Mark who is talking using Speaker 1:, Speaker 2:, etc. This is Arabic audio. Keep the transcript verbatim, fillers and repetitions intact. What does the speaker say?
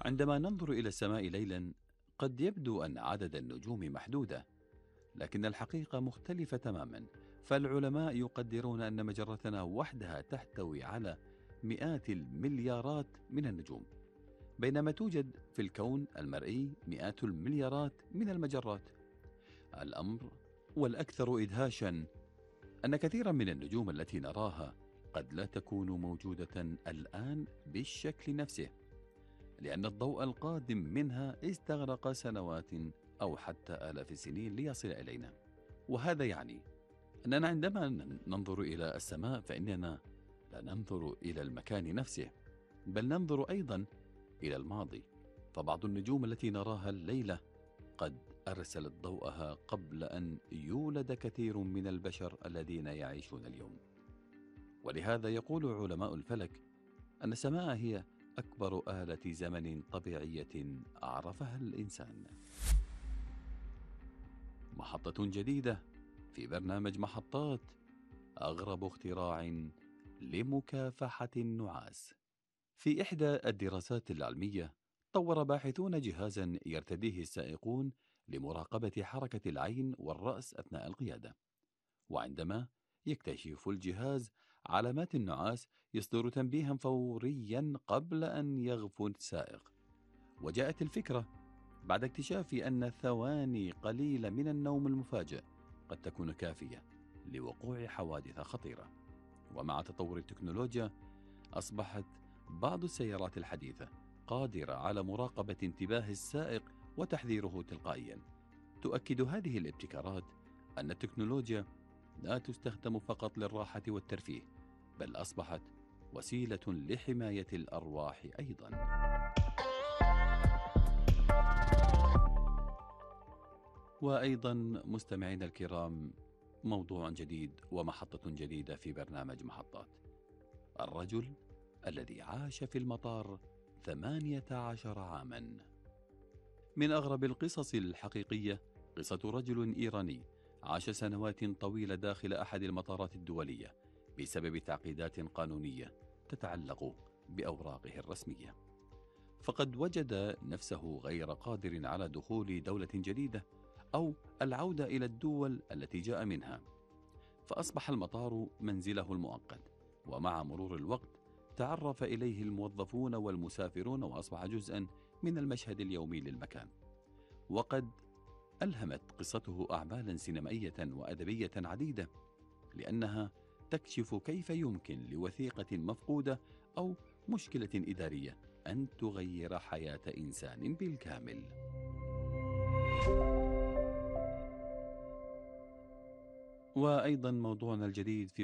Speaker 1: عندما ننظر إلى السماء ليلا قد يبدو أن عدد النجوم محدودة، لكن الحقيقة مختلفة تماما. فالعلماء يقدرون أن مجرتنا وحدها تحتوي على مئات المليارات من النجوم، بينما توجد في الكون المرئي مئات المليارات من المجرات. الأمر والأكثر إدهاشا أن كثيرا من النجوم التي نراها قد لا تكون موجودة الآن بالشكل نفسه، لأن الضوء القادم منها استغرق سنوات أو حتى آلاف السنين ليصل إلينا. وهذا يعني أننا عندما ننظر إلى السماء فإننا لا ننظر إلى المكان نفسه، بل ننظر أيضا إلى الماضي. فبعض النجوم التي نراها الليلة قد أرسلت ضوءها قبل أن يولد كثير من البشر الذين يعيشون اليوم. ولهذا يقول علماء الفلك أن السماء هي أكبر آلة زمن طبيعية عرفها الإنسان. محطة جديدة في برنامج محطات، أغرب اختراع لمكافحة النعاس. في إحدى الدراسات العلمية طور باحثون جهازا يرتديه السائقون لمراقبة حركة العين والرأس أثناء القيادة، وعندما يكتشف الجهاز علامات النعاس يصدر تنبيها فوريا قبل أن يغفو السائق. وجاءت الفكرة بعد اكتشاف أن ثواني قليلة من النوم المفاجئ قد تكون كافية لوقوع حوادث خطيرة. ومع تطور التكنولوجيا أصبحت بعض السيارات الحديثة قادرة على مراقبة انتباه السائق وتحذيره تلقائيا. تؤكد هذه الابتكارات أن التكنولوجيا لا تستخدم فقط للراحة والترفيه، بل أصبحت وسيلة لحماية الأرواح أيضا. وأيضا مستمعين الكرام، موضوع جديد ومحطة جديدة في برنامج محطات. الرجل الذي عاش في المطار ثمانية عشر عاما. من أغرب القصص الحقيقية قصة رجل إيراني عاش سنوات طويلة داخل أحد المطارات الدولية بسبب تعقيدات قانونية تتعلق بأوراقه الرسمية. فقد وجد نفسه غير قادر على دخول دولة جديدة أو العودة إلى الدول التي جاء منها، فأصبح المطار منزله المؤقت. ومع مرور الوقت تعرف إليه الموظفون والمسافرون وأصبح جزءا من المشهد اليومي للمكان. وقد ألهمت قصته أعمالا سينمائية وأدبية عديدة، لأنها تكشف كيف يمكن لوثيقة مفقودة أو مشكلة إدارية أن تغير حياة إنسان بالكامل. وأيضا موضوعنا الجديد في